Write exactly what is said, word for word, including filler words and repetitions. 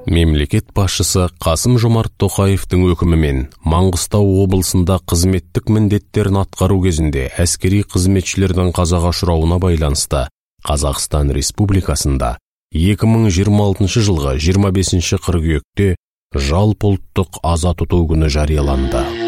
Мемлекет басшысы Қасым-Жомарт Тоқаевтың өкімімен Маңғыстау облысында қызметтік міндеттерін атқару кезінде әскери қызметшілердің қазаға ұшырауына байланысты Қазақстан Республикасында екі мың жиырма алтыншы жылғы жиырма бесінші қыркүйекте жалпыұлттық аза тұту күні жарияланды.